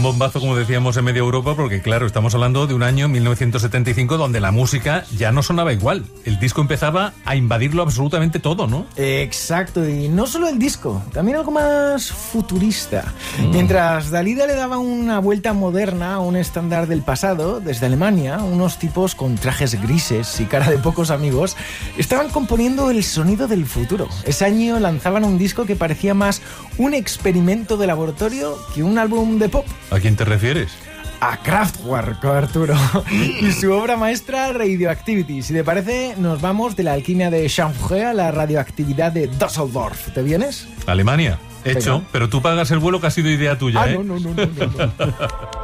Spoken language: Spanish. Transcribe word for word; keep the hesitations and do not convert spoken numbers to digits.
bombazo, como decíamos, en media Europa, porque claro, estamos hablando de un año mil novecientos setenta y cinco donde la música ya no sonaba igual. El disco empezaba a invadirlo absolutamente todo, ¿no? Exacto, y no solo el disco, también algo más futurista. Mm. Mientras Dalida le daba una vuelta moderna a un estándar del pasado, desde Alemania, unos tipos con trajes grises y cara de pocos amigos estaban componiendo el sonido del futuro. Ese año lanzaban un disco que parecía más un experimento de laboratorio que un álbum de pop. ¿A quién te refieres? A Kraftwerk, Arturo, y su obra maestra Radioactivity. Si te parece, nos vamos de la alquimia de Schamfrey a la radioactividad de Düsseldorf. ¿Te vienes? Alemania, hecho, venga. Pero tú pagas el vuelo, que ha sido idea tuya, ah, ¿eh? no, no, no, no, no, no.